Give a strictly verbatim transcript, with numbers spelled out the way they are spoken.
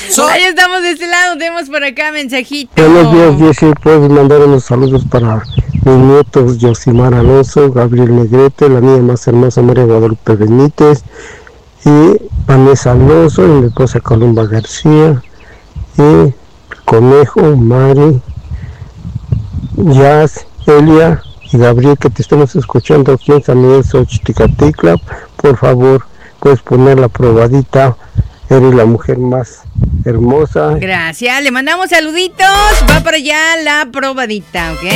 So- Ahí estamos de este lado, tenemos por acá mensajito. Buenos días, Jessy. Puedes mandar unos saludos para mis nietos Yosimar Alonso, Gabriel Negrete, la niña más hermosa María Guadalupe Benítez y Vanessa Alonso y mi esposa Columba García y Conejo, Mari, Jazz, Elia y Gabriel, que te estamos escuchando aquí en San Miguel Xochitlicatecla. Por favor, puedes poner la probadita. Eres la mujer más hermosa. Gracias, le mandamos saluditos. Va para allá la probadita, ¿ok?